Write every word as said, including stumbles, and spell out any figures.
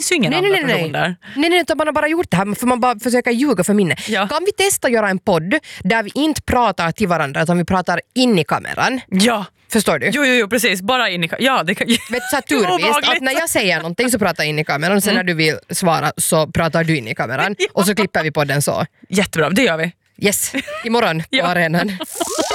finns ju ingen nej, annan nej, nej, person där. Nej, nej, utan man har bara gjort det här för man bara försöker ljuga för minne. Ja. Kan vi testa göra en podd där vi inte pratar till varandra utan vi pratar in i kameran? Ja. Förstår du? Jo, jo, jo, precis. Bara in i... Ja, det kan... Vet du, så här turvis, Obehagligt. att när jag säger någonting så pratar jag in i kameran och sen när du vill svara så pratar du in i kameran Ja. och så klipper vi podden så. Jättebra, det gör vi. Yes, imorgon på Ja. arenan.